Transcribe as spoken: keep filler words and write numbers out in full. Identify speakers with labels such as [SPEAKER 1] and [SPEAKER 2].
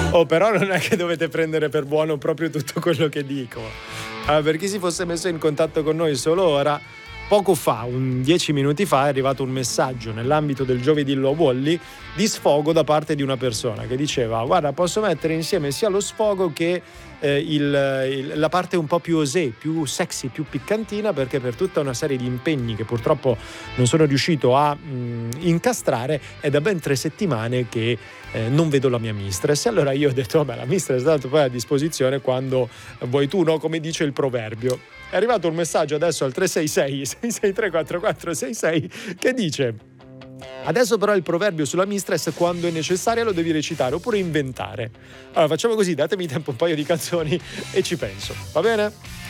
[SPEAKER 1] Oh, però non è che dovete prendere per buono proprio tutto quello che dico. Allora, per chi si fosse messo in contatto con noi solo ora, poco fa, un dieci minuti fa, è arrivato un messaggio nell'ambito del Giovedì Lo Wally di sfogo da parte di una persona che diceva: guarda, posso mettere insieme sia lo sfogo che eh, il, il, la parte un po' più osé, più sexy, più piccantina, perché per tutta una serie di impegni che purtroppo non sono riuscito a mh, incastrare è da ben tre settimane che eh, non vedo la mia mistress. E allora io ho detto: vabbè, la mistress è stata poi a disposizione quando vuoi tu, no? Come dice il proverbio. È arrivato un messaggio adesso al tre sei sei sei sei tre quattro quattro sei sei che dice: adesso però il proverbio sulla mistress quando è necessario lo devi recitare oppure inventare. Allora facciamo così, datemi tempo, un paio di canzoni e ci penso, va bene?